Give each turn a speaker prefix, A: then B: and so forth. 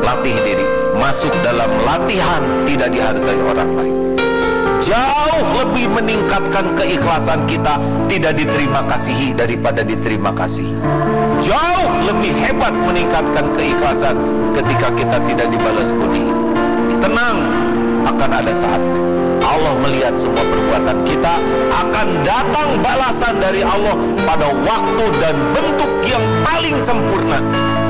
A: latih diri, masuk dalam latihan tidak dihargai orang lain. Jauh lebih meningkatkan keikhlasan kita tidak diterima kasihi daripada diterima kasih. Jauh lebih hebat meningkatkan keikhlasan ketika kita tidak dibalas budi. Tenang, akan ada saatnya Allah melihat semua perbuatan kita, akan datang balasan dari Allah pada waktu dan bentuk yang paling sempurna.